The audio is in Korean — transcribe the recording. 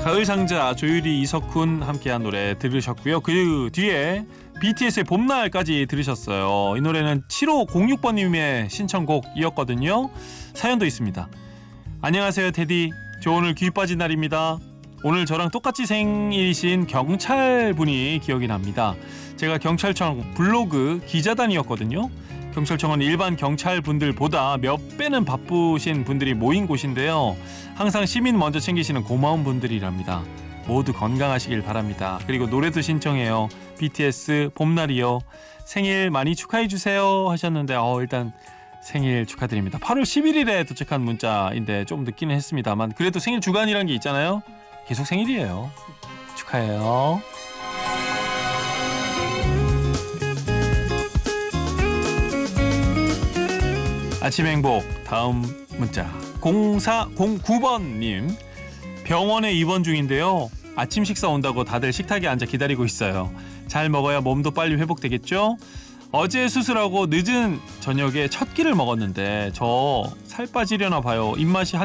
가을 상자 조유리 이석훈 함께한 노래 들으셨고요. 그 뒤에 BTS의 봄날까지 들으셨어요. 이 노래는 7506번님의 신청곡이었거든요. 사연도 있습니다. 안녕하세요 테디. 저 오늘 귀 빠진 날입니다. 오늘 저랑 똑같이 생일이신 경찰분이 기억이 납니다. 제가 경찰청 블로그 기자단이었거든요. 경찰청은 일반 경찰분들보다 몇 배는 바쁘신 분들이 모인 곳인데요. 항상 시민 먼저 챙기시는 고마운 분들이랍니다. 모두 건강하시길 바랍니다. 그리고 노래도 신청해요. BTS 봄날이요. 생일 많이 축하해주세요 하셨는데 일단 생일 축하드립니다. 8월 11일에 도착한 문자인데 좀 늦기는 했습니다만 그래도 생일 주간이라는 게 있잖아요. 계속 생일이에요. 축하해요. 아침 행복 다음 문자 0409번님. 병원에 입원 중인데요. 아침 식사 온다고 다들 식탁에 앉아 기다리고 있어요. 잘 먹어야 몸도 빨리 회복되겠죠? 어제 수술하고 늦은 저녁에 첫 끼를 먹었는데 저 살 빠지려나 봐요. 입맛이